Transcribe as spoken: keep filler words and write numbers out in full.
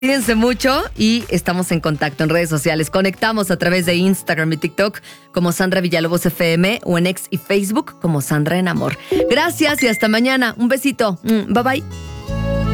Cuídense mucho y estamos en contacto en redes sociales. Conectamos a través de Instagram y TikTok como Sandra Villalobos F M o en X y Facebook como Sandra en Amor. Gracias y hasta mañana. Un besito. Bye bye.